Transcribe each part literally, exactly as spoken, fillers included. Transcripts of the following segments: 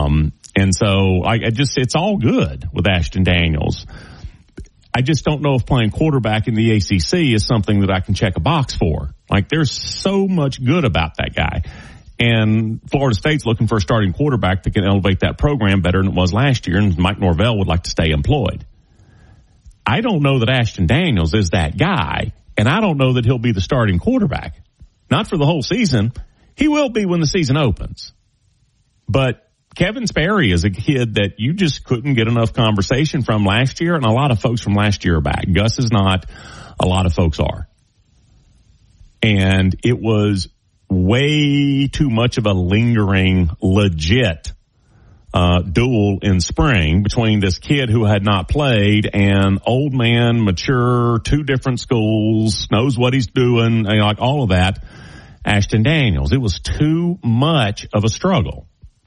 Um, and so I, I just, it's all good with Ashton Daniels. I just don't know if playing quarterback in the A C C is something that I can check a box for. Like, there's so much good about that guy. And Florida State's looking for a starting quarterback that can elevate that program better than it was last year, and Mike Norvell would like to stay employed. I don't know that Ashton Daniels is that guy, and I don't know that he'll be the starting quarterback. Not for the whole season. He will be when the season opens. But Kevin Sperry is a kid that you just couldn't get enough conversation from last year, and a lot of folks from last year are back. Gus is not. A lot of folks are. And it was way too much of a lingering, legit uh duel in spring between this kid who had not played and old man, mature, two different schools, knows what he's doing, and like all of that, Ashton Daniels. It was too much of a struggle.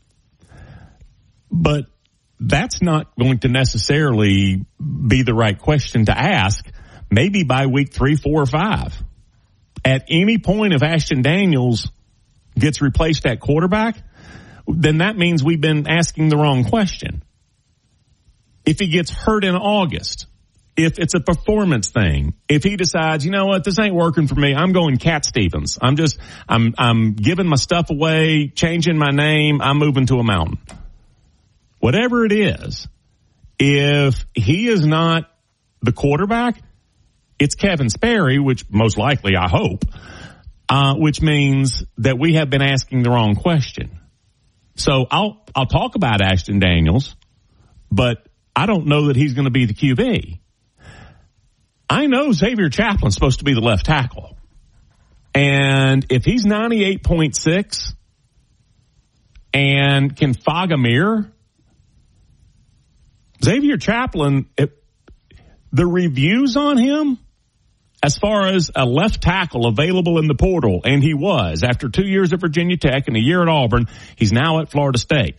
But that's not going to necessarily be the right question to ask, maybe by week three, four, or five. At any point if Ashton Daniels gets replaced at quarterback, then that means we've been asking the wrong question. If he gets hurt in August, if it's a performance thing, if he decides, you know what, this ain't working for me, I'm going Cat Stevens. I'm just, I'm, I'm giving my stuff away, changing my name, I'm moving to a mountain. Whatever it is, if he is not the quarterback, it's Kevin Sperry, which most likely, I hope, uh, which means that we have been asking the wrong question. So I'll, I'll talk about Ashton Daniels, but I don't know that he's going to be the Q B. I know Xavier Chaplin's supposed to be the left tackle. And if he's ninety-eight point six and can fog a mirror, Xavier Chaplin, it, the reviews on him, as far as a left tackle available in the portal, and he was, after two years at Virginia Tech and a year at Auburn, he's now at Florida State.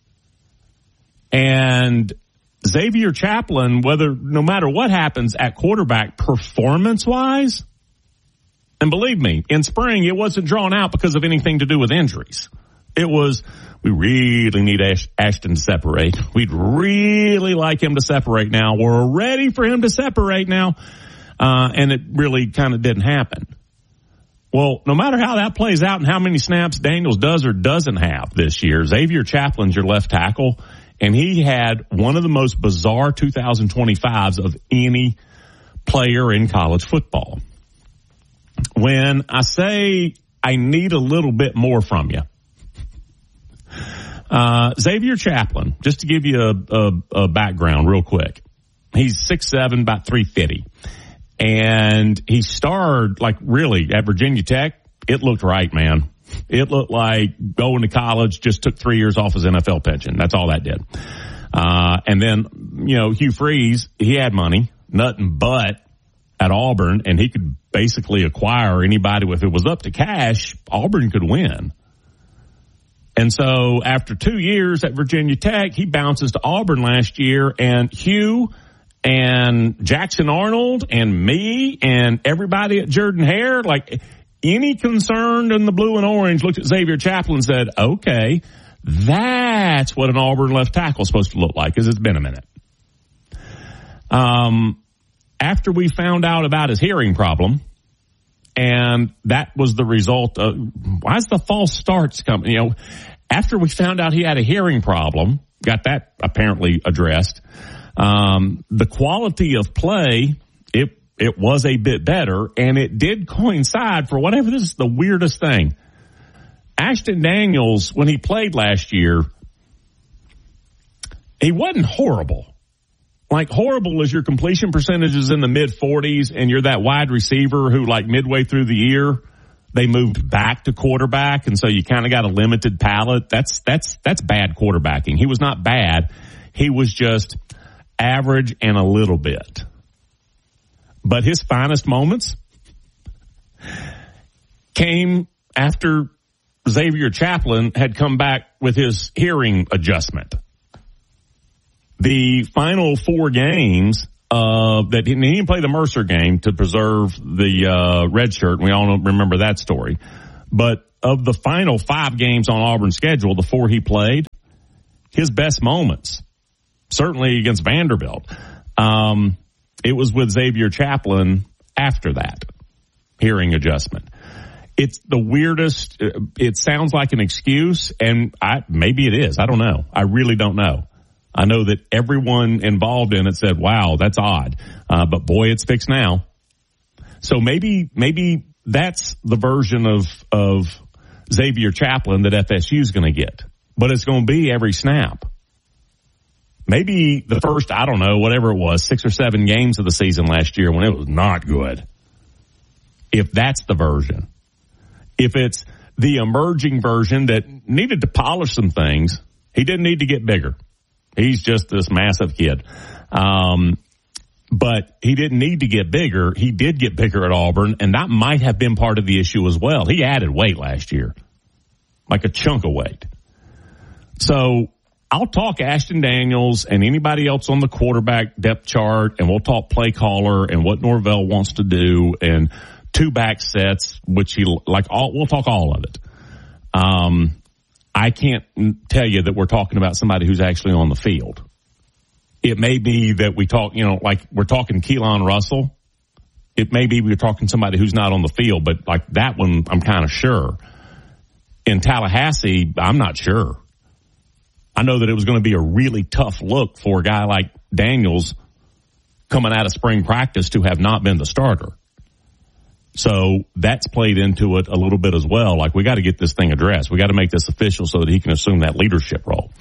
And Xavier Chaplin, whether, no matter what happens at quarterback performance-wise, and believe me, in spring, it wasn't drawn out because of anything to do with injuries. It was, we really need Ash, Ashton to separate. We'd really like him to separate now. We're ready for him to separate now. Uh, and it really kind of didn't happen. Well, no matter how that plays out and how many snaps Daniels does or doesn't have this year, Xavier Chaplin's your left tackle, and he had one of the most bizarre two thousand twenty-fives of any player in college football. When I say I need a little bit more from you, uh, Xavier Chaplin, just to give you a, a, a background real quick, he's six seven, about three fifty. And he starred, like, really, at Virginia Tech. It looked right, man. It looked like going to college, just took three years off his N F L pension. That's all that did. Uh, and then, you know, Hugh Freeze, he had money, nothing but at Auburn, and he could basically acquire anybody. If it was up to cash, Auburn could win. And so after two years at Virginia Tech, he bounces to Auburn last year, and Hugh and Jackson Arnold and me and everybody at Jordan-Hare, like any concerned in the blue and orange, looked at Xavier Chaplin and said, okay, that's what an Auburn left tackle is supposed to look like, because it's been a minute. Um, after we found out about his hearing problem, and that was the result of, why's the false starts coming? You know, after we found out he had a hearing problem, got that apparently addressed, Um, the quality of play, it, it was a bit better, and it did coincide for whatever. This is the weirdest thing. Ashton Daniels, when he played last year, he wasn't horrible. Like, horrible is your completion percentages in the mid forties, and you're that wide receiver who, like, midway through the year, they moved back to quarterback, and so you kind of got a limited palette. That's, that's, that's bad quarterbacking. He was not bad. He was just average and a little bit. But his finest moments came after Xavier Chaplin had come back with his hearing adjustment. The final four games uh, that he didn't play the Mercer game to preserve the uh, red shirt. We all remember that story. But of the final five games on Auburn's schedule, the four he played, his best moments, certainly against Vanderbilt, um, it was with Xavier Chaplin after that hearing adjustment. It's the weirdest. It sounds like an excuse, and I, maybe it is. I don't know. I really don't know. I know that everyone involved in it said, wow, that's odd. Uh, but boy, it's fixed now. So maybe, maybe that's the version of, of Xavier Chaplin that F S U is going to get. But it's going to be every snap. Maybe the first, I don't know, whatever it was, six or seven games of the season last year when it was not good. If that's the version. If it's the emerging version that needed to polish some things, he didn't need to get bigger. He's just this massive kid. Um, but he didn't need to get bigger. He did get bigger at Auburn, and that might have been part of the issue as well. He added weight last year, like a chunk of weight. So I'll talk Ashton Daniels and anybody else on the quarterback depth chart, and we'll talk play caller and what Norvell wants to do and two back sets, which he like all, we'll talk all of it. Um, I can't tell you that we're talking about somebody who's actually on the field. It may be that we talk, you know, like we're talking Keelan Russell. It may be we're talking somebody who's not on the field, but like that one, I'm kind of sure. In Tallahassee, I'm not sure. I know that it was going to be a really tough look for a guy like Daniels coming out of spring practice to have not been the starter. So that's played into it a little bit as well. Like, we got to get this thing addressed. We got to make this official so that he can assume that leadership role.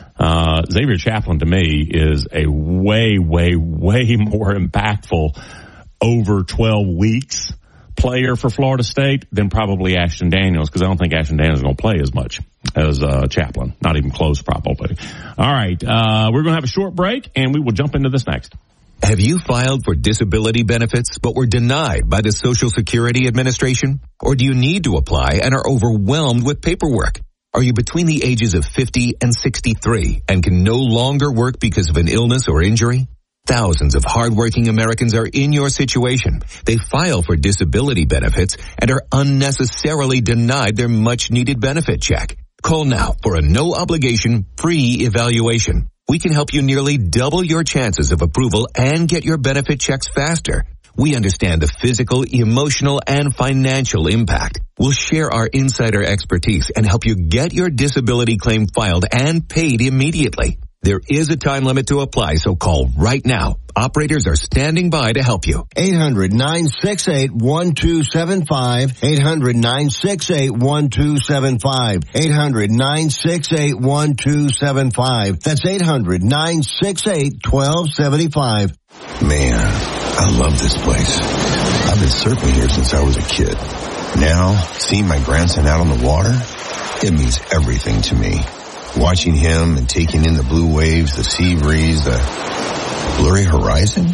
Uh, Xavier Chaplin to me is a way, way, way more impactful over twelve weeks player for Florida State than probably Ashton Daniels, because I don't think Ashton Daniels is going to play as much as uh, Chaplin. Not even close, probably. All right, uh, we're going to have a short break, and we will jump into this next. Have you filed for disability benefits but were denied by the Social Security Administration? Or do you need to apply and are overwhelmed with paperwork? Are you between the ages of fifty and sixty-three and can no longer work because of an illness or injury? Thousands of hardworking Americans are in your situation. They file for disability benefits and are unnecessarily denied their much-needed benefit check. Call now for a no-obligation, free evaluation. We can help you nearly double your chances of approval and get your benefit checks faster. We understand the physical, emotional, and financial impact. We'll share our insider expertise and help you get your disability claim filed and paid immediately. There is a time limit to apply, so call right now. Operators are standing by to help you. eight hundred, nine six eight, one two seven five. eight hundred, nine six eight, one two seven five. eight hundred, nine six eight, one two seven five. That's eight hundred, nine six eight, one two seven five. Man, I love this place. I've been surfing here since I was a kid. Now, seeing my grandson out on the water, it means everything to me. Watching him and taking in the blue waves, the sea breeze, the blurry horizon.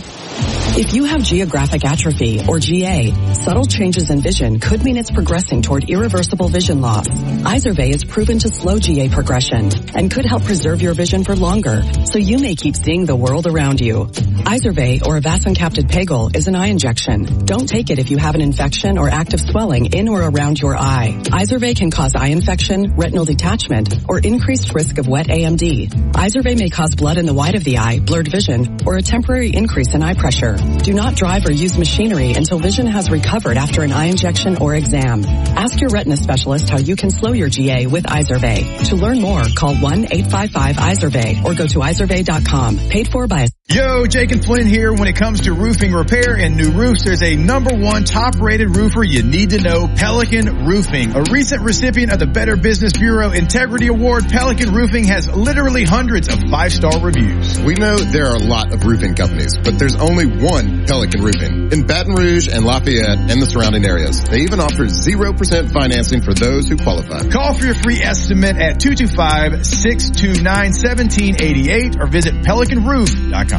If you have geographic atrophy, or G A, subtle changes in vision could mean it's progressing toward irreversible vision loss. Izervay is proven to slow G A progression and could help preserve your vision for longer, so you may keep seeing the world around you. Izervay, or avacincaptad pegol, is an eye injection. Don't take it if you have an infection or active swelling in or around your eye. Izervay can cause eye infection, retinal detachment, or increased risk of wet A M D. Izervay may cause blood in the white of the eye, blurred vision, or a temporary increase in eye pressure. Do not drive or use machinery until vision has recovered after an eye injection or exam. Ask your retina specialist how you can slow your G A with Izervay. To learn more, call one eight five five Izervay or go to izervay dot com. Paid for by... Yo, Jake and Flynn here. When it comes to roofing repair and new roofs, there's a number one top-rated roofer you need to know, Pelican Roofing. A recent recipient of the Better Business Bureau Integrity Award, Pelican Roofing has literally hundreds of five-star reviews. We know there are a lot of roofing companies, but there's only one Pelican Roofing in Baton Rouge and Lafayette and the surrounding areas. They even offer zero percent financing for those who qualify. Call for your free estimate at two two five, six two nine, one seven eight eight or visit pelican roof dot com.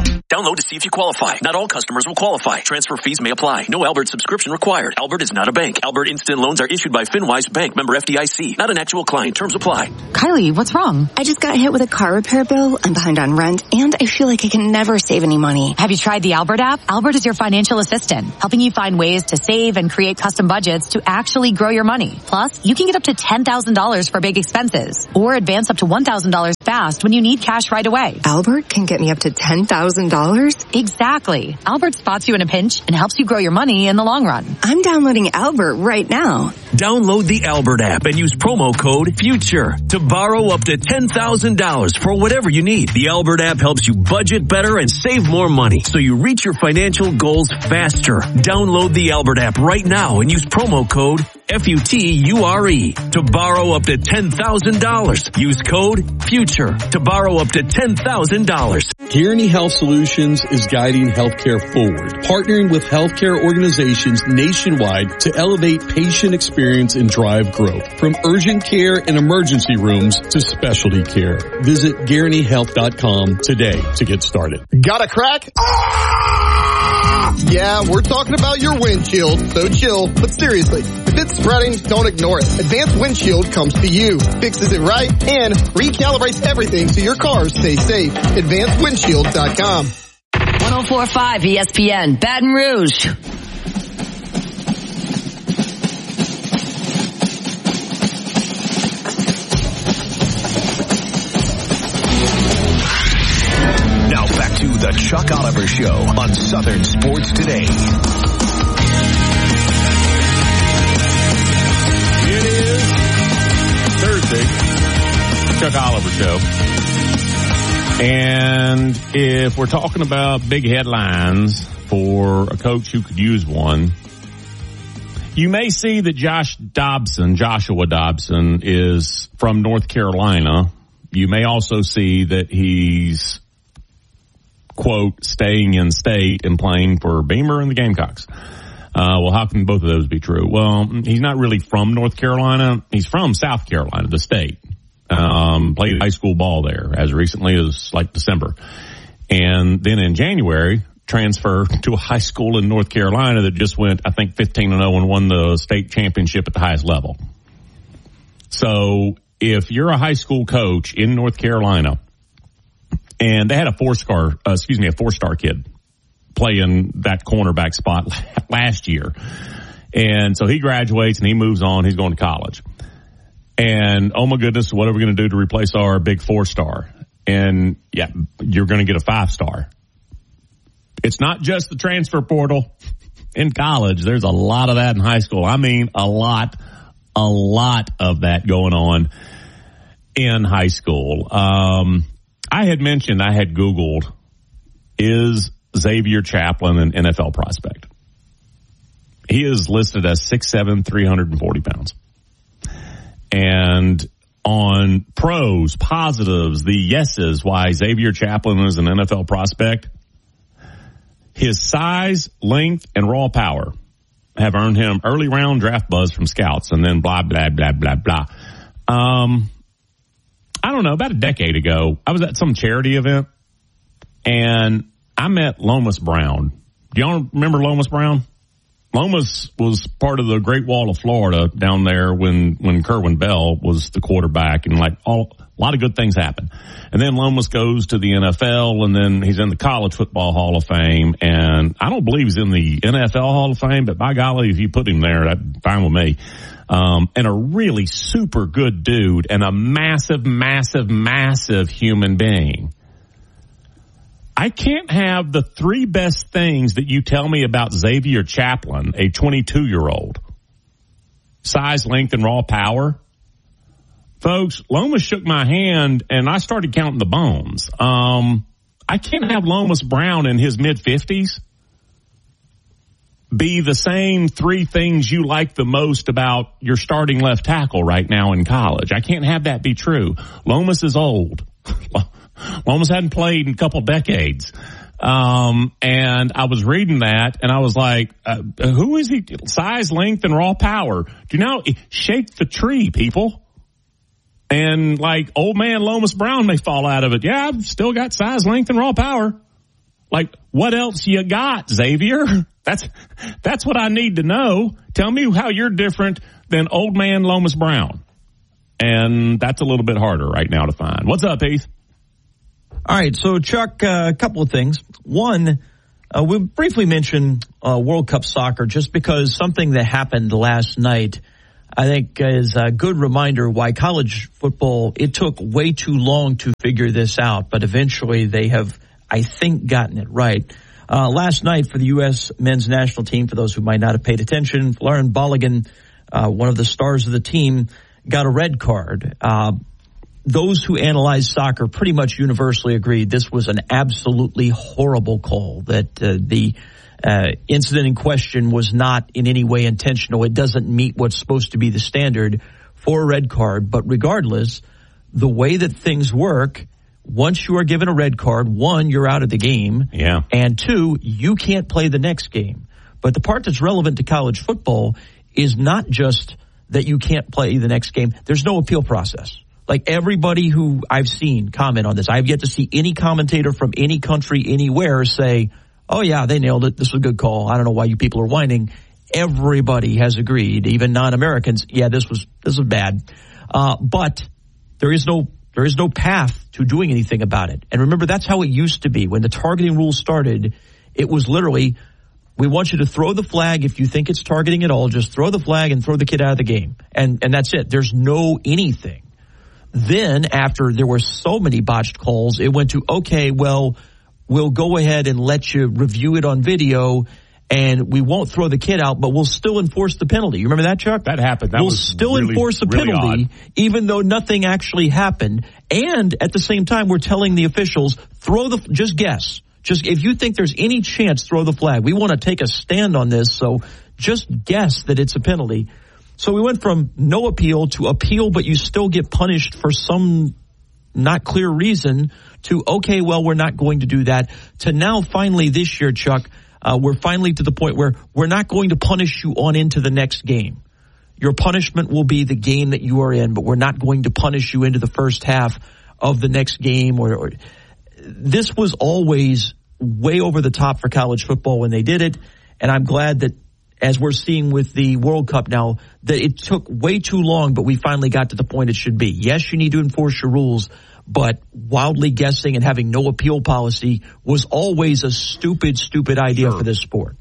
Download to see if you qualify. Not all customers will qualify. Transfer fees may apply. No Albert subscription required. Albert is not a bank. Albert Instant Loans are issued by FinWise Bank, member F D I C. Not an actual client. Terms apply. Kylie, what's wrong? I just got hit with a car repair bill. I'm behind on rent, and I feel like I can never save any money. Have you tried the Albert app? Albert is your financial assistant, helping you find ways to save and create custom budgets to actually grow your money. Plus, you can get up to ten thousand dollars for big expenses, or advance up to one thousand dollars fast when you need cash right away. Albert can get me up to ten thousand dollars? Exactly. Albert spots you in a pinch and helps you grow your money in the long run. I'm downloading Albert right now. Download the Albert app and use promo code FUTURE to borrow up to ten thousand dollars for whatever you need. The Albert app helps you budget better and save more money so you reach your financial goals faster. Download the Albert app right now and use promo code F U T U R E to borrow up to ten thousand dollars. Use code FUTURE to borrow up to ten thousand dollars. Guaranty Health Solutions is guiding healthcare forward, partnering with healthcare organizations nationwide to elevate patient experience and drive growth. From urgent care and emergency rooms to specialty care. Visit Guaranty Health dot com today to get started. Got a crack? Ah! Yeah, we're talking about your windshield, so chill. But seriously, if it's spreading, don't ignore it. Advanced Windshield comes to you, fixes it right, and recalibrates everything so your cars stay safe. Advanced Windshield dot com. one oh four point five E S P N, Baton Rouge. Now back to the Chuck Oliver Show on Southern Sports Today. It is Thursday, Chuck Oliver Show. And if we're talking about big headlines for a coach who could use one, you may see that Josh Dobson, Joshua Dobson, is from North Carolina. You may also see that he's, quote, staying in state and playing for Beamer and the Gamecocks. Uh, well, how can both of those be true? Well, he's not really from North Carolina. He's from South Carolina, the state. Um, played high school ball there as recently as like December. And then in January, transfer to a high school in North Carolina that just went, I think, fifteen and oh and won the state championship at the highest level. So if you're a high school coach in North Carolina, and they had a four-star, uh, excuse me, a four-star kid playing that cornerback spot last year. And so he graduates and he moves on. He's going to college. And, oh, my goodness, what are we going to do to replace our big four-star? And, yeah, you're going to get a five-star. It's not just the transfer portal in college. There's a lot of that in high school. I mean, a lot, a lot of that going on in high school. Um, I had mentioned, I had Googled, is Xavier Chaplin an N F L prospect? He is listed as six seven, three hundred forty pounds. And on pros, positives, the yeses, why Xavier Chaplin is an N F L prospect, his size, length, and raw power have earned him early round draft buzz from scouts, and then blah, blah, blah, blah, blah. Um, I don't know, about a decade ago, I was at some charity event, and I met Lomas Brown. Do y'all remember Lomas Brown? Lomas was part of the Great Wall of Florida down there when, when Kerwin Bell was the quarterback, and like all, a lot of good things happened. And then Lomas goes to the N F L, and then he's in the College Football Hall of Fame, and I don't believe he's in the N F L Hall of Fame, but by golly, if you put him there, that's fine with me. Um, and a really super good dude and a massive, massive, massive human being. I can't have the three best things that you tell me about Xavier Chaplin, a twenty-two-year-old. Size, length, and raw power. Folks, Lomas shook my hand, and I started counting the bones. Um, I can't have Lomas Brown in his mid-fifties be the same three things you like the most about your starting left tackle right now in college. I can't have that be true. Lomas is old. Lomas hadn't played in a couple decades. Um, and I was reading that, and I was like, uh, who is he? Size, length, and raw power. Do you know? Shake the tree, people. And like old man Lomas Brown may fall out of it. Yeah, I've still got size, length, and raw power. Like, what else you got, Xavier? That's that's what I need to know. Tell me how you're different than old man Lomas Brown. And that's a little bit harder right now to find. What's up, Heath? All right, so, Chuck, uh, a couple of things. One, uh, we briefly mentioned uh, World Cup soccer just because something that happened last night, I think, is a good reminder why college football, it took way too long to figure this out, but eventually they have, I think, gotten it right. Uh, last night for the U S men's national team, for those who might not have paid attention, Folarin Balogun, uh, one of the stars of the team, got a red card. Uh, those who analyze soccer pretty much universally agreed this was an absolutely horrible call, that uh, the uh, incident in question was not in any way intentional. It doesn't meet what's supposed to be the standard for a red card. But regardless, the way that things work, once you are given a red card, one, you're out of the game. Yeah. And two, you can't play the next game. But the part that's relevant to college football is not just that you can't play the next game. There's no appeal process. Like, everybody who I've seen comment on this, I've yet to see any commentator from any country anywhere say, oh, yeah, they nailed it. This was a good call. I don't know why you people are whining. Everybody has agreed, even non-Americans, yeah, this was this was bad. Uh, but there is no there is no path to doing anything about it. And remember, that's how it used to be. When the targeting rules started, it was literally, we want you to throw the flag if you think it's targeting at all. Just throw the flag and throw the kid out of the game. And and that's it. There's no anything. Then, after there were so many botched calls, it went to, okay, well, we'll go ahead and let you review it on video, and we won't throw the kid out, but we'll still enforce the penalty. You remember that, Chuck? That happened. That we'll was still really, enforce the really penalty, odd. Even though nothing actually happened. And at the same time, we're telling the officials, throw the, just guess. Just, if you think there's any chance, throw the flag. We want to take a stand on this, so just guess that it's a penalty. So we went from no appeal to appeal, but you still get punished for some not clear reason, to, okay, well, we're not going to do that, to now finally this year, Chuck, uh, we're finally to the point where we're not going to punish you on into the next game. Your punishment will be the game that you are in, but we're not going to punish you into the first half of the next game. Or, or this was always way over the top for college football when they did it, and I'm glad that, as we're seeing with the World Cup now, that it took way too long, but we finally got to the point it should be. Yes, you need to enforce your rules, but wildly guessing and having no appeal policy was always a stupid, stupid idea sure. for this sport.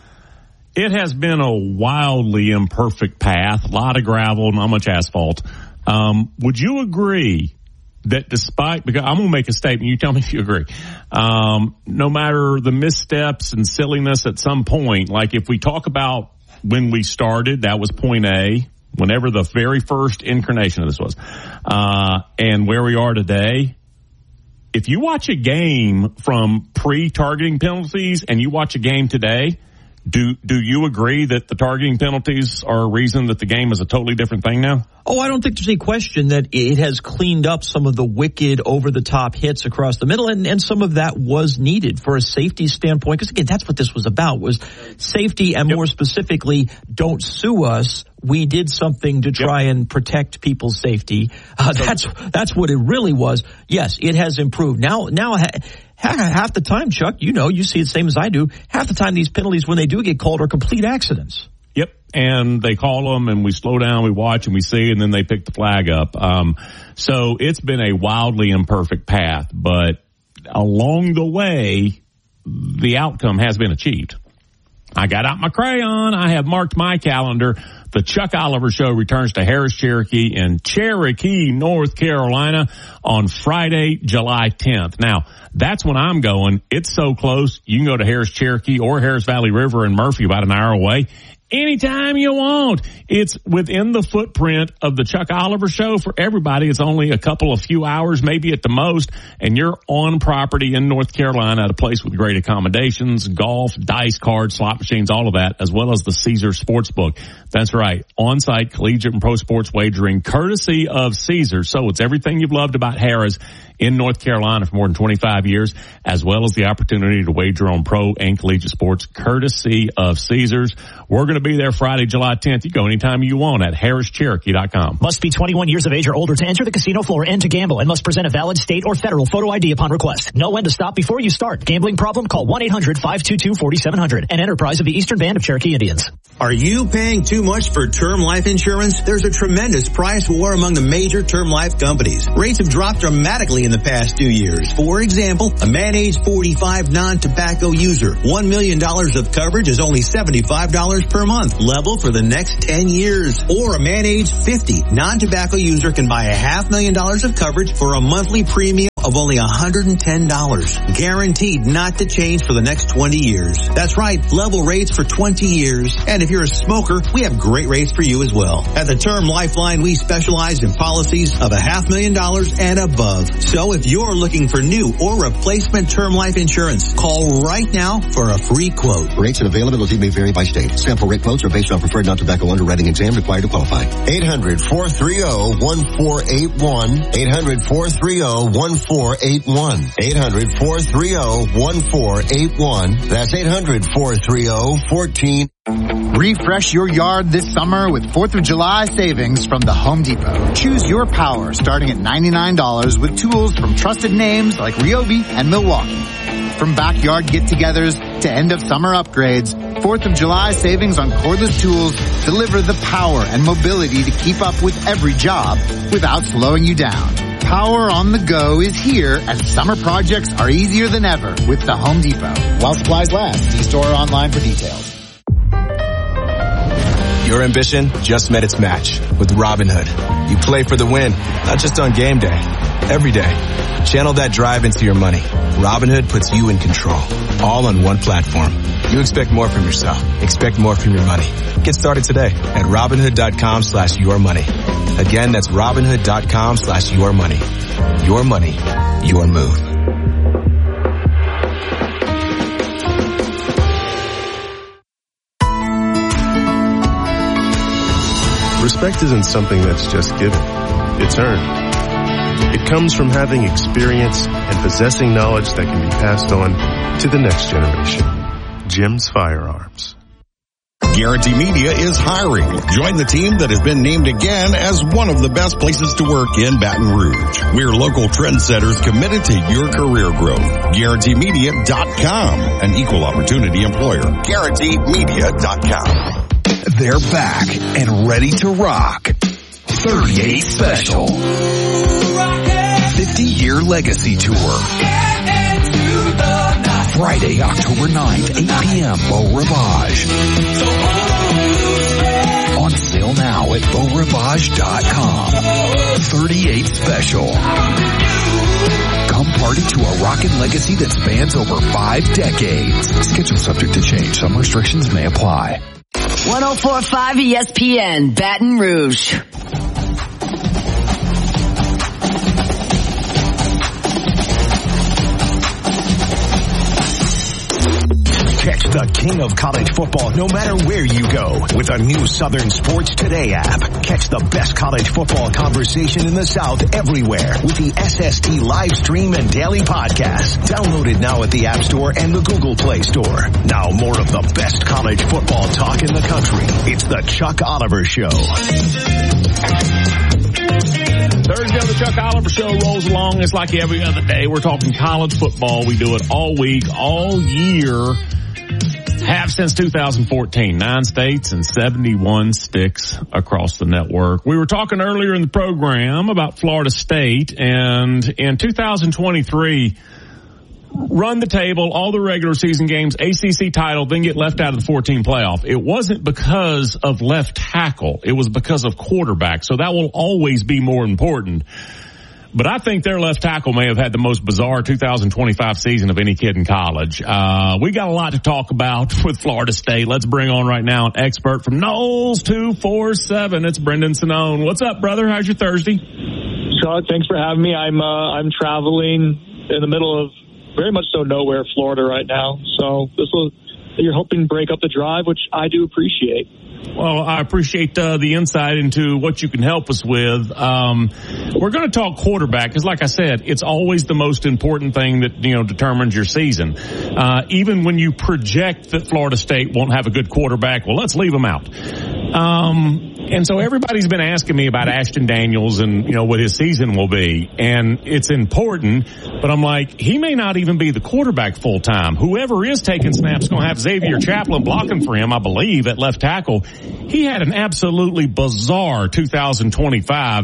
It has been a wildly imperfect path, a lot of gravel, not much asphalt. Um, would you agree that despite, because I'm going to make a statement, you tell me if you agree, um, no matter the missteps and silliness at some point, like if we talk about when we started, that was point A, whenever the very first incarnation of this was, uh, and where we are today, if you watch a game from pre-targeting penalties and you watch a game today, do do you agree that the targeting penalties are a reason that the game is a totally different thing now? Oh, I don't think there's any question that it has cleaned up some of the wicked, over-the-top hits across the middle, and, and some of that was needed for a safety standpoint, because, again, that's what this was about, was safety, and yep. more specifically, don't sue us. We did something to try yep. and protect people's safety. Uh, so, that's that's what it really was. Yes, it has improved. Now, now half the time, Chuck, you know, you see it the same as I do, half the time these penalties, when they do get called, are complete accidents. Yep, and they call them, and we slow down, we watch, and we see, and then they pick the flag up. Um, so it's been a wildly imperfect path, but along the way, the outcome has been achieved. I got out my crayon. I have marked my calendar. The Chuck Oliver Show returns to Harris Cherokee in Cherokee, North Carolina on Friday, July tenth. Now, that's when I'm going. It's so close. You can go to Harris Cherokee or Harris Valley River in Murphy, about an hour away, anytime you want. It's within the footprint of the Chuck Oliver Show for everybody. It's only a couple of few hours, maybe at the most, and you're on property in North Carolina at a place with great accommodations, golf, dice cards, slot machines, all of that, as well as the Caesar Sportsbook. That's right, on-site collegiate and pro sports wagering courtesy of Caesar. So it's everything you've loved about Harris in North Carolina for more than twenty-five years, as well as the opportunity to wager on pro and collegiate sports courtesy of Caesars. We're going to be there Friday, July tenth. You go anytime you want at harris cherokee dot com. Must be twenty-one years of age or older to enter the casino floor and to gamble, and must present a valid state or federal photo I D upon request. Know when to stop before you start. Gambling problem? Call one eight hundred five two two four seven zero zero. An enterprise of the Eastern Band of Cherokee Indians. Are you paying too much for term life insurance? There's a tremendous price war among the major term life companies. Rates have dropped dramatically in the past two years. For example, a man age forty-five non-tobacco user, one million dollars of coverage is only seventy-five dollars per month, level for the next ten years. Or a man age fifty non-tobacco user can buy a half million dollars of coverage for a monthly premium of only one hundred ten dollars. Guaranteed not to change for the next twenty years. That's right, level rates for twenty years. And if you're a smoker, we have great rates for you as well. At the Term Lifeline, we specialize in policies of a half million dollars and above. So if you're looking for new or replacement term life insurance, call right now for a free quote. Rates and availability may vary by state. Sample rate quotes are based on preferred non-tobacco underwriting exam required to qualify. eight hundred four three zero one four eight one. eight hundred four three zero one four eight one. eight hundred four three zero one four eight one. That's eight hundred four three zero one four eight one. Refresh your yard this summer with fourth of July savings from the Home Depot. Choose your power starting at ninety-nine dollars with tools from trusted names like Ryobi and Milwaukee. From backyard get-togethers to end-of-summer upgrades, fourth of July savings on cordless tools deliver the power and mobility to keep up with every job without slowing you down. Power on the go is here as summer projects are easier than ever with the Home Depot. While supplies last, see store or online for details. Your ambition just met its match with Robinhood. You play for the win, not just on game day, every day. Channel that drive into your money. Robinhood puts you in control, all on one platform. You expect more from yourself. Expect more from your money. Get started today at Robinhood.com slash your money. Again, that's Robinhood.com slash your money. Your money, your move. Respect isn't something that's just given. It's earned. It comes from having experience and possessing knowledge that can be passed on to the next generation. Jim's Firearms. Guarantee Media is hiring. Join the team that has been named again as one of the best places to work in Baton Rouge. We're local trendsetters committed to your career growth. Guarantee Media dot com, an equal opportunity employer. Guarantee Media dot com. They're back and ready to rock. thirty-eight Special. fifty-year Legacy Tour. Friday, October ninth, eight p.m. Beau Rivage. On sale now at Beau Rivage dot com. thirty-eight Special. Come party to a rockin' legacy that spans over five decades. Schedule subject to change. Some restrictions may apply. one oh four point five E S P N, Baton Rouge. Catch the king of college football no matter where you go with a new Southern Sports Today app. Catch the best college football conversation in the South everywhere with the S S T live stream and daily podcast. Download it now at the App Store and the Google Play Store. Now more of the best college football talk in the country. It's the Chuck Oliver Show. Thursday on the Chuck Oliver Show rolls along. It's like every other day. We're talking college football. We do it all week, all year. Have since two thousand fourteen. Nine states and seventy-one sticks across the network. We were talking earlier in the program about Florida State, and in two thousand twenty-three, run the table, all the regular season games, A C C title, then get left out of the fourteen playoff. It wasn't because of left tackle. It was because of quarterback. So that will always be more important. But I think their left tackle may have had the most bizarre two thousand twenty-five season of any kid in college. Uh, we got a lot to talk about with Florida State. Let's bring on right now an expert from Knowles two forty-seven. It's Brendan Sonnone. What's up, brother? How's your Thursday? Chuck, thanks for having me. I'm, uh, I'm traveling in the middle of very much so nowhere, Florida right now. So this will, you're hoping to break up the drive, which I do appreciate. Well, I appreciate uh, the insight into what you can help us with. Um, we're going to talk quarterback because, like I said, it's always the most important thing that, you know, determines your season. Uh, even when you project that Florida State won't have a good quarterback, well, let's leave them out. Um, and so everybody's been asking me about Ashton Daniels and, you know, what his season will be. And it's important, but I'm like, he may not even be the quarterback full time. Whoever is taking snaps is going to have Xavier Chaplin blocking for him, I believe, at left tackle. He had an absolutely bizarre two thousand twenty-five.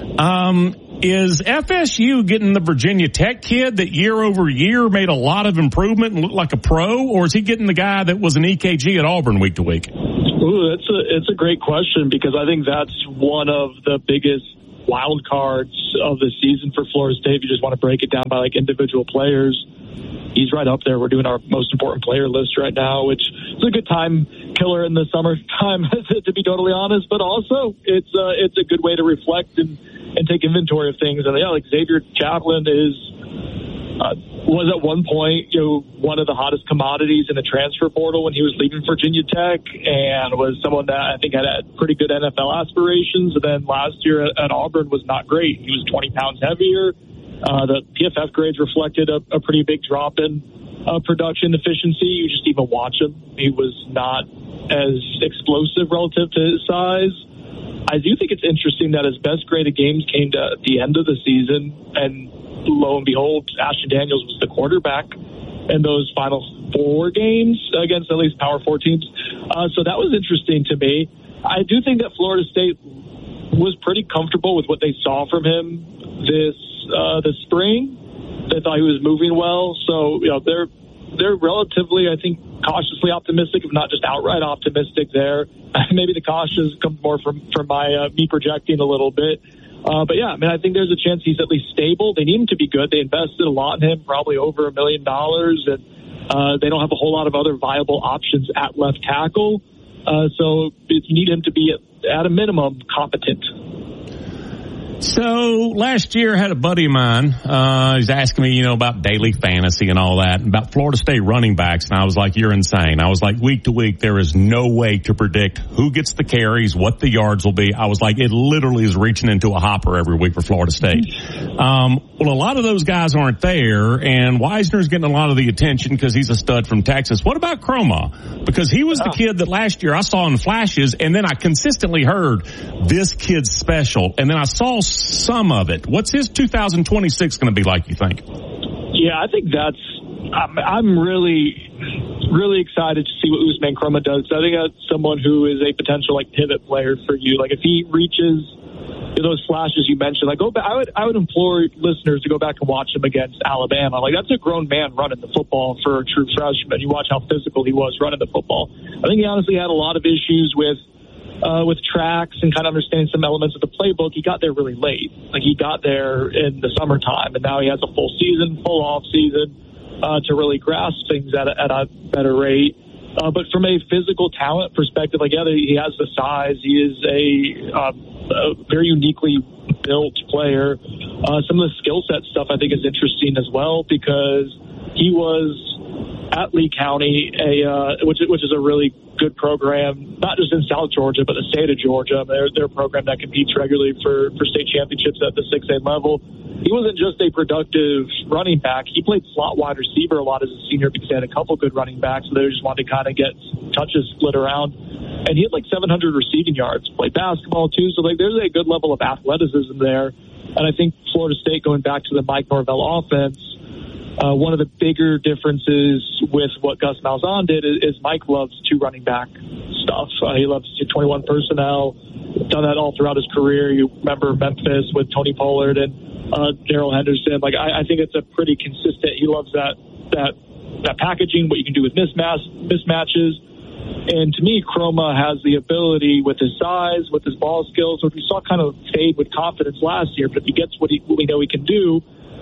Um, is F S U getting the Virginia Tech kid that year over year made a lot of improvement and looked like a pro, or is he getting the guy that was an E K G at Auburn week to week? Ooh, it's a, it's a great question because I think that's one of the biggest wild cards of the season for Florida State. If you just want to break it down by like individual players, he's right up there. We're doing our most important player list right now, which is a good time killer in the summertime, to be totally honest. But also, it's uh, it's a good way to reflect and, and take inventory of things. And yeah, like Xavier Chaplin is uh, was at one point, you know, one of the hottest commodities in the transfer portal when he was leaving Virginia Tech, and was someone that I think had, had pretty good N F L aspirations. And then last year at, at Auburn was not great. He was twenty pounds heavier. Uh, the P F F grades reflected a, a pretty big drop in uh, production efficiency. You just even watch him. He was not as explosive relative to his size. I do think it's interesting that his best graded games came to the end of the season, and lo and behold, Ashton Daniels was the quarterback in those final four games against at least Power Four teams. Uh, so that was interesting to me. I do think that Florida State was pretty comfortable with what they saw from him this uh, this spring. They thought he was moving well, so you know they're they're relatively, I think, cautiously optimistic, if not just outright optimistic. There, maybe the caution comes more from from my uh, me projecting a little bit. Uh, but yeah, I mean, I think there's a chance he's at least stable. They need him to be good. They invested a lot in him, probably over a million dollars, and uh, they don't have a whole lot of other viable options at left tackle. Uh, so you need him to be at, at a minimum competent. So last year I had a buddy of mine, uh, he's asking me, you know, about daily fantasy and all that, and about Florida State running backs, and I was like, you're insane. I was like, week to week, there is no way to predict who gets the carries, what the yards will be. I was like, it literally is reaching into a hopper every week for Florida State. Um, well, a lot of those guys aren't there, and Wisner's getting a lot of the attention because he's a stud from Texas. What about Chroma? Because he was the kid that last year I saw in flashes, and then I consistently heard, this kid's special, and then I saw some of it. What's his two thousand twenty-six going to be like, you think? Yeah, I think that's, I'm, I'm really, really excited to see what Ousmane Chroma does. I think that's someone who is a potential like pivot player for you. Like if he reaches those flashes you mentioned, like go back, I would, I would implore listeners to go back and watch him against Alabama. Like that's a grown man running the football for a true freshman. You watch how physical he was running the football. I think he honestly had a lot of issues with, Uh, with tracks and kind of understanding some elements of the playbook. He got there really late. Like he got there in the summertime, and now he has a full season, full off season uh, to really grasp things at a, at a better rate. Uh, but from a physical talent perspective, like yeah, he has the size. He is a, uh, a very uniquely built player. Uh, some of the skill set stuff I think is interesting as well because he was at Lee County, a uh, which which is a really good program, not just in South Georgia, but the state of Georgia. They're, they're a program that competes regularly for, for state championships at the six A level. He wasn't just a productive running back. He played slot wide receiver a lot as a senior because they had a couple good running backs, so they just wanted to kind of get touches split around. And he had like seven hundred receiving yards, played basketball too, so like there's a good level of athleticism there. And I think Florida State, going back to the Mike Norvell offense, Uh, one of the bigger differences with what Gus Malzahn did is, is Mike loves two running back stuff. Uh, he loves twenty-one personnel, done that all throughout his career. You remember Memphis with Tony Pollard and uh, Darrell Henderson. Like I, I think it's a pretty consistent. He loves that that that packaging, what you can do with mismatch mismatches. And to me, Chroma has the ability with his size, with his ball skills, which we saw kind of fade with confidence last year. But if he gets what, he, what we know he can do,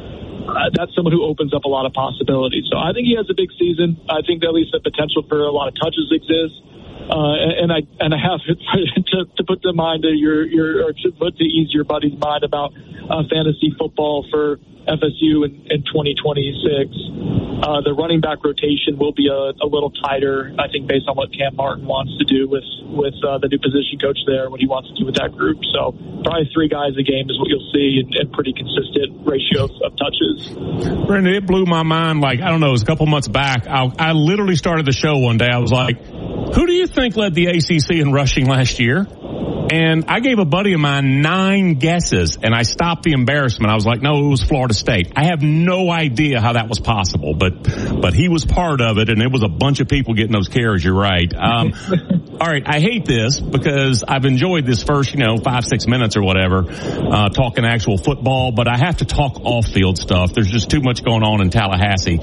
Uh, that's someone who opens up a lot of possibilities. So I think he has a big season. I think at least the potential for a lot of touches exists. Uh, and I and I have to, to put to mind your your or to put to ease your buddy's mind about uh, fantasy football for F S U in, in twenty twenty-six. Uh, the running back rotation will be a, a little tighter, I think, based on what Cam Martin wants to do with with uh, the new position coach there, what he wants to do with that group. So probably three guys a game is what you'll see, and, and pretty consistent ratio of, of touches. Brendan, it blew my mind. Like, I don't know, it was a couple months back. I, I literally started the show one day. I was like, who do you think led the A C C in rushing last year? And I gave a buddy of mine nine guesses, and I stopped the embarrassment. I was like, no, it was Florida State. I have no idea how that was possible, but but he was part of it, and it was a bunch of people getting those carries. You're right. Um, all right, I hate this because I've enjoyed this first, you know, five, six minutes or whatever, uh, talking actual football, but I have to talk off-field stuff. There's just too much going on in Tallahassee.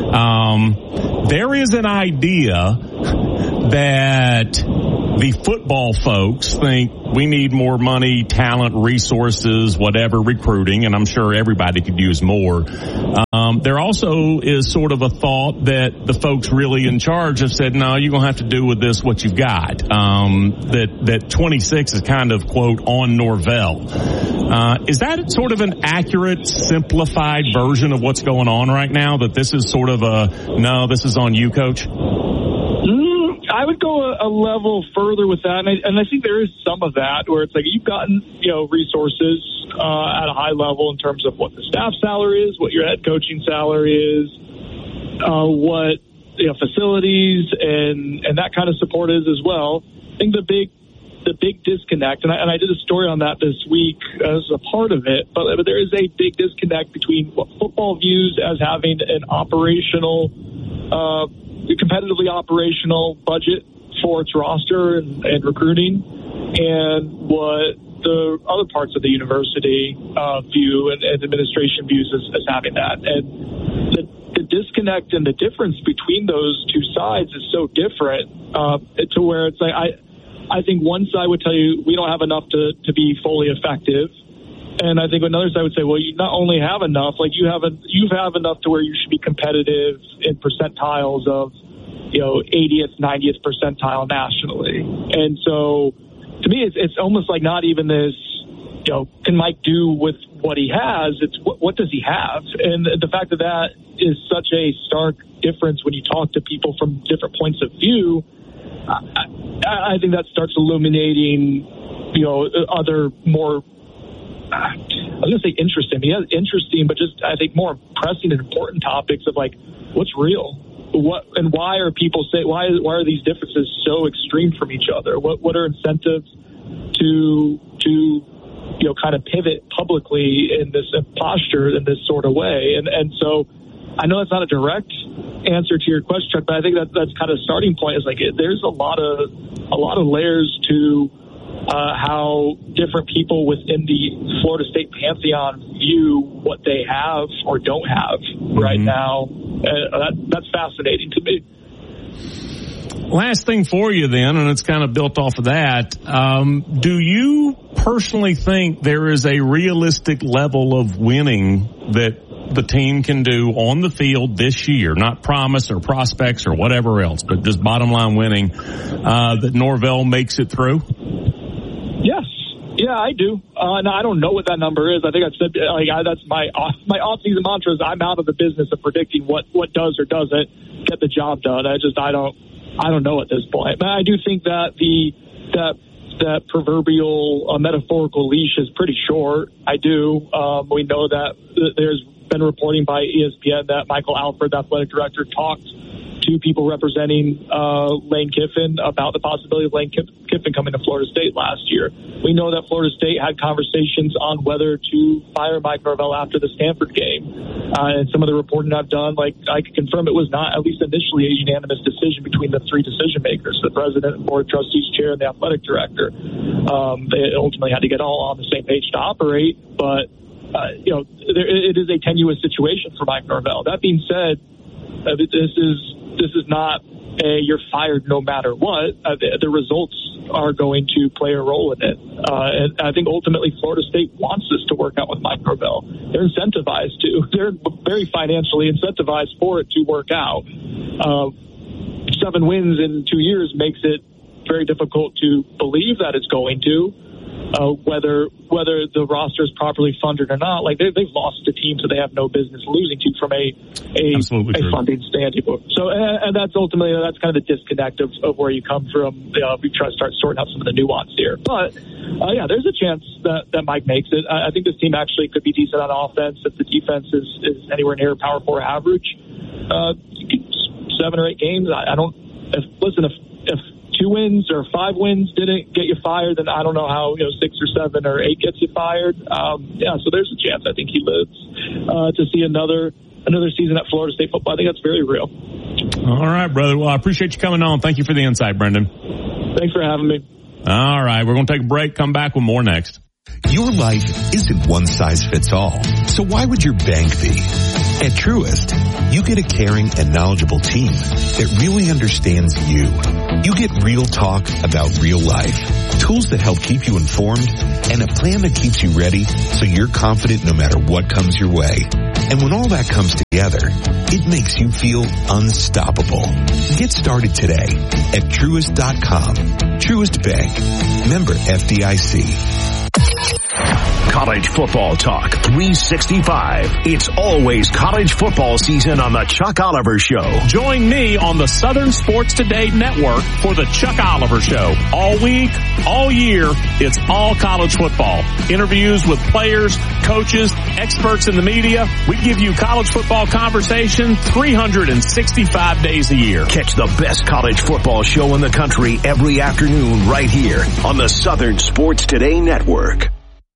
Um, there is an idea that the football folks think we need more money, talent, resources, whatever, recruiting, and I'm sure everybody could use more. Um, there also is sort of a thought that the folks really in charge have said, no, you're going to have to do with this what you've got. Um, that, that twenty-six is kind of, quote, on Norvell. Uh, is that sort of an accurate, simplified version of what's going on right now, that this is sort of a, no, this is on you, Coach? I would go a, a level further with that, and I, and I think there is some of that where it's like you've gotten, you know, resources uh, at a high level in terms of what the staff salary is, what your head coaching salary is, uh, what, you know, facilities and, and that kind of support is as well. I think the big the big disconnect, and I, and I did a story on that this week as a part of it, but, but there is a big disconnect between what football views as having an operational uh competitively operational budget for its roster and, and recruiting, and what the other parts of the university uh, view and, and administration views as, as having that. And the, the disconnect and the difference between those two sides is so different uh, to where it's like I, I think one side would tell you we don't have enough to, to be fully effective. And I think another side would say, well, you not only have enough, like you have a, you have enough to where you should be competitive in percentiles of, you know, eightieth, ninetieth percentile nationally. And so to me, it's, it's almost like not even this, you know, can Mike do with what he has? It's what, what does he have? And the fact that that is such a stark difference when you talk to people from different points of view, I, I think that starts illuminating, you know, other more, I was going to say interesting. He has interesting, but just I think more pressing and important topics of like what's real, what and why are people say why why are these differences so extreme from each other? What what are incentives to to you know kind of pivot publicly in this posture in this sort of way? And and so I know that's not a direct answer to your question, Chuck, but I think that that's kind of a starting point. Is like it, there's a lot of a lot of layers to. Uh, how different people within the Florida State pantheon view what they have or don't have mm-hmm. right now. Uh, that, that's fascinating to me. Last thing for you then, and it's kind of built off of that. Um, do you personally think there is a realistic level of winning that the team can do on the field this year, not promise or prospects or whatever else, but just bottom line winning, uh, that Norvell makes it through? Yes. Yeah, I do. Uh, and I don't know what that number is. I think I've said, like, I, that's my off, my off-season mantra is I'm out of the business of predicting what, what does or doesn't get the job done. I just, I don't, I don't know at this point. But I do think that the, that, that proverbial uh, metaphorical leash is pretty short. I do. Um, we know that there's been reporting by E S P N that Michael Alford, the athletic director, talked to people representing uh, Lane Kiffin about the possibility of Lane Kiffin coming to Florida State last year. We know that Florida State had conversations on whether to fire Mike Norvell after the Stanford game. Uh, and some of the reporting I've done, like I can confirm it was not, at least initially, a unanimous decision between the three decision makers, the president, board trustees chair, and the athletic director. Um, they ultimately had to get all on the same page to operate, but uh, you know, there, it is a tenuous situation for Mike Norvell. That being said, uh, this is This is not a you're fired no matter what. Uh, the, the results are going to play a role in it. Uh, and I think ultimately Florida State wants this to work out with Mike Norvell. They're incentivized to. They're very financially incentivized for it to work out. Uh, seven wins in two years makes it very difficult to believe that it's going to. Uh, whether whether the roster is properly funded or not, like they, they've lost to teams that they have no business losing to from a a, a funding standpoint. So, and, and that's ultimately that's kind of the disconnect of, of where you come from. You know, we try to start sorting out some of the nuance here, but uh, yeah, there's a chance that, that Mike makes it. I, I think this team actually could be decent on offense if the defense is, is anywhere near Power Four average. Uh, you could, seven or eight games. I, I don't. If, listen, if if two wins or five wins didn't get you fired, then I don't know how, you know, six or seven or eight gets you fired. Um, yeah, so there's a chance I think he lives uh, to see another another season at Florida State football. I think that's very real. All right, brother. Well, I appreciate you coming on. Thank you for the insight, Brendan. Thanks for having me. All right, we're going to take a break, come back with more next. Your life isn't one size fits all, so why would your bank be? At Truist, you get a caring and knowledgeable team that really understands you. You get real talk about real life, tools that help keep you informed, and a plan that keeps you ready so you're confident no matter what comes your way. And when all that comes together, it makes you feel unstoppable. Get started today at Truist dot com. Truist Bank. Member F D I C. College football talk three sixty-five. It's always college football season on the Chuck Oliver Show. Join me on the Southern Sports Today Network for the Chuck Oliver Show. All week, all year, it's all college football. Interviews with players, coaches, experts in the media. We give you college football conversation three hundred sixty-five days a year. Catch the best college football show in the country every afternoon right here on the Southern Sports Today Network.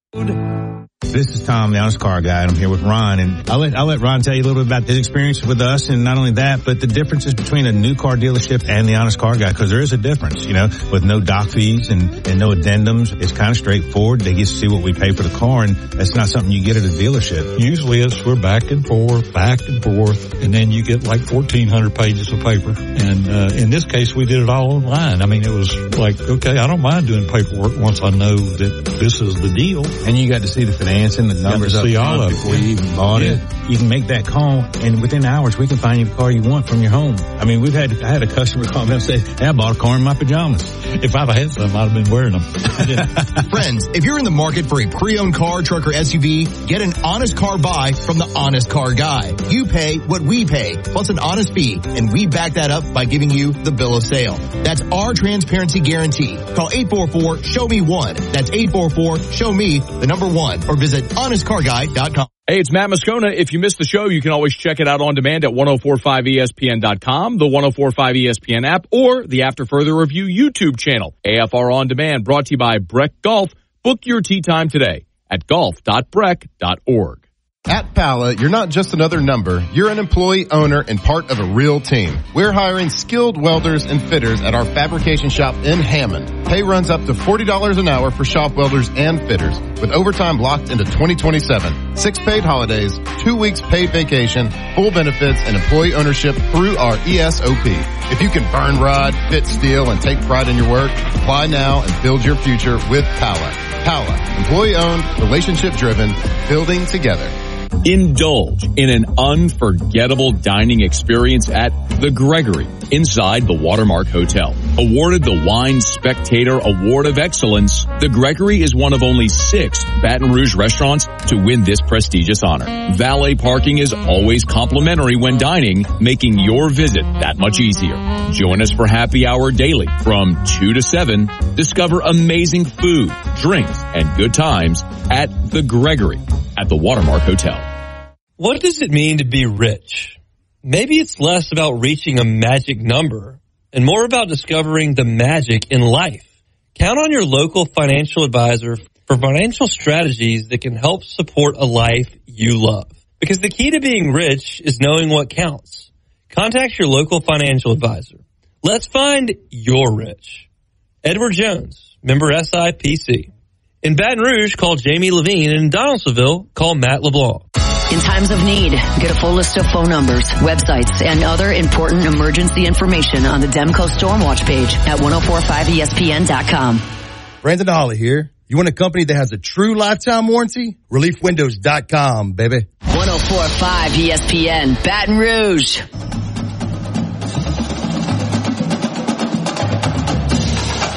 This is Tom, the Honest Car Guy, and I'm here with Ron. And I'll let, I'll let Ron tell you a little bit about his experience with us, and not only that, but the differences between a new car dealership and the Honest Car Guy, because there is a difference, you know, with no doc fees and, and no addendums. It's kind of straightforward. They get to see what we pay for the car, and that's not something you get at a dealership. Usually it's we're back and forth, back and forth, and then you get like fourteen hundred pages of paper. And uh, in this case, we did it all online. I mean, it was like, okay, I don't mind doing paperwork once I know that this is the deal. And you got to see the financing, the numbers up see all of before it. you even bought yeah. it. You can make that call, and within hours, we can find you the car you want from your home. I mean, we've had I had a customer call me and say, hey, I bought a car in my pajamas. If I'd had some, I'd have been wearing them. Friends, if you're in the market for a pre-owned car, truck, or S U V, get an honest car buy from the Honest Car Guy. You pay what we pay, plus an honest fee, and we back that up by giving you the bill of sale. That's our transparency guarantee. Call eight four four, show me one. That's eight four four, show me the number one, or visit honest car guy dot com. Hey, it's Matt Moscona. If you missed the show, you can always check it out on demand at ten forty-five E S P N dot com, the ten forty-five E S P N app, or the After Further Review YouTube channel. A F R On Demand, brought to you by Breck Golf. Book your tee time today at golf dot breck dot org. At Pala, you're not just another number. You're an employee, owner, and part of a real team. We're hiring skilled welders and fitters at our fabrication shop in Hammond. Pay runs up to forty dollars an hour for shop welders and fitters, with overtime locked into twenty twenty-seven. Six paid holidays, two weeks paid vacation, full benefits, and employee ownership through our E S O P. If you can burn rod, fit steel, and take pride in your work, apply now and build your future with Pala. Pala, employee-owned, relationship-driven, building together. Indulge in an unforgettable dining experience at The Gregory inside the Watermark Hotel. Awarded the Wine Spectator Award of Excellence, The Gregory is one of only six Baton Rouge restaurants to win this prestigious honor. Valet parking is always complimentary when dining, making your visit that much easier. Join us for happy hour daily from two to seven. Discover amazing food, drinks, and good times at The Gregory at the Watermark Hotel. What does it mean to be rich? Maybe it's less about reaching a magic number and more about discovering the magic in life. Count on your local financial advisor for financial strategies that can help support a life you love. Because the key to being rich is knowing what counts. Contact your local financial advisor. Let's find your rich. Edward Jones, member S I P C. In Baton Rouge, call Jamie Levine, and in Donaldsonville, call Matt LeBlanc. In times of need, get a full list of phone numbers, websites, and other important emergency information on the Demco Stormwatch page at ten forty-five E S P N dot com. Brandon Holly here. You want a company that has a true lifetime warranty? relief windows dot com, baby. ten forty-five E S P N, Baton Rouge.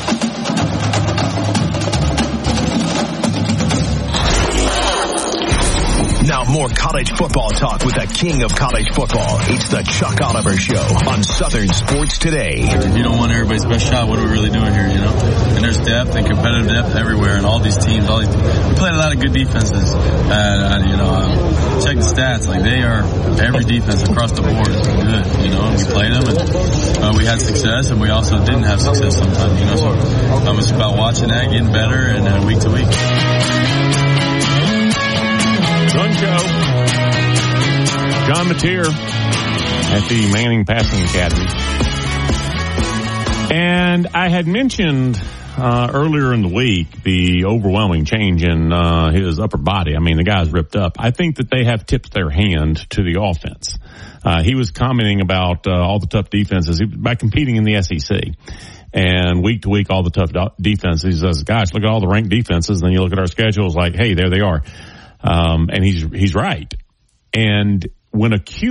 More college football talk with the king of college football. It's the Chuck Oliver Show on Southern Sports Today. If you don't want everybody's best shot, what are we really doing here, you know? And there's depth and competitive depth everywhere, and all these teams, all these, we played a lot of good defenses. And, uh, you know, um, check the stats. Like, they are, every defense across the board is good, you know, and we played them, and uh, we had success, and we also didn't have success sometimes, you know, so um, it's about watching that, getting better, and uh, week to week. Run show. John Mateer at the Manning Passing Academy. And I had mentioned uh, earlier in the week the overwhelming change in uh, his upper body. I mean, the guy's ripped up. I think that they have tipped their hand to the offense. Uh, he was commenting about uh, all the tough defenses by competing in the S E C. And week to week, all the tough do- defenses. He says, gosh, look at all the ranked defenses. And then you look at our schedules like, hey, there they are. Um, and he's, he's right. And when a Q